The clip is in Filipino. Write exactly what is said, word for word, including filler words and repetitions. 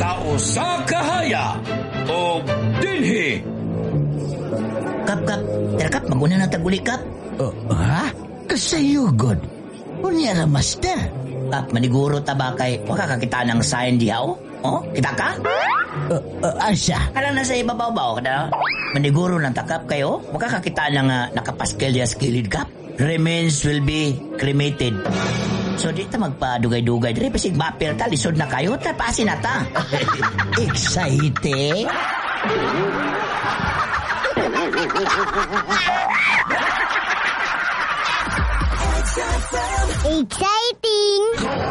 sa usa ka haya o dinhi. Kap, kap. Tara, kap. Maguna na taguli, kap. Uh, ha? Kasayugod. Unya na, master. Kap, maniguro ta ba kay makakakita ng sign diha, oh? Oh, kita ka? Uh, uh, asa? Alam na sa ibabaw ba, oh? Maniguro ng takap kayo, makakakita ng uh, nakapaskel diha sa kilid, kap. Remains will be cremated. So, di ta magpadugay-dugay. Dari, pasig mapil ta, lisod na kayo, tapasin na ta. Excited? Exciting!